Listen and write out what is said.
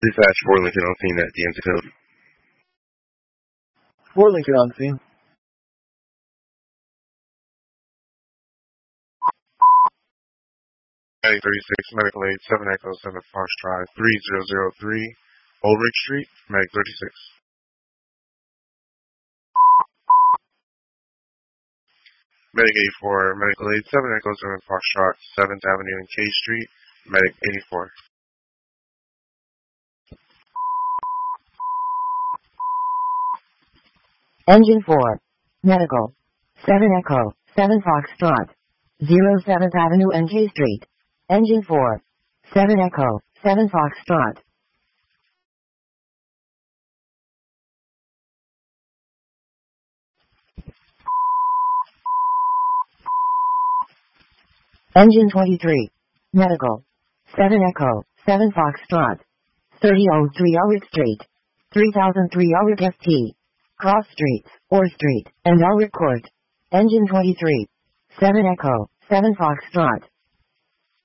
Dispatch 4 Lincoln on scene at the end code. 4 Lincoln on scene. Medic 36, Medical Aid 7 Echo 7 Foxtrot 3003, Ulrich Street, Medic 36. Medic 84, Medical Aid 7 Echo 7 Foxtrot 7th Avenue and K Street, Medic 84. Engine 4. Medical. 7 Echo, 7 Foxtrot. 07th Avenue and K Street. Engine 4. 7 Echo, 7 Foxtrot. Engine 23. Medical. 7 Echo, 7 Foxtrot. 3003 Ulrich Street. 3003 Ulrich ST. Cross Streets, Orr Street, and Ulrich Court. Engine 23. 7 Echo, 7 Foxtrot.